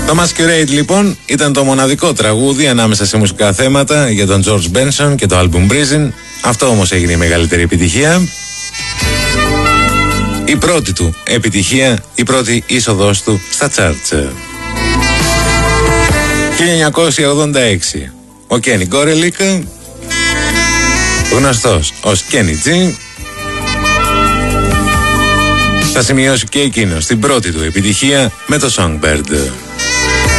Το Masquerade λοιπόν ήταν το μοναδικό τραγούδι ανάμεσα σε μουσικά θέματα για τον George Benson και το album Breezin'. Αυτό όμως έγινε η μεγαλύτερη επιτυχία. Η πρώτη του επιτυχία, η πρώτη είσοδος του στα charts. 1986. Ο Kenny Gorelick, γνωστός ως Kenny G, θα σημειώσει και εκείνος την πρώτη του επιτυχία με το Songbird.